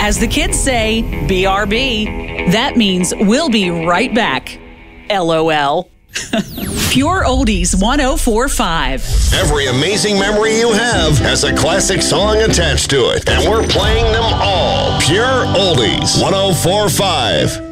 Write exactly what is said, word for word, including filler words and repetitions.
As the kids say, B R B. That means we'll be right back. L O L. Pure Oldies one oh four point five. Every amazing memory you have has a classic song attached to it, and we're playing them all. Pure Oldies one oh four point five.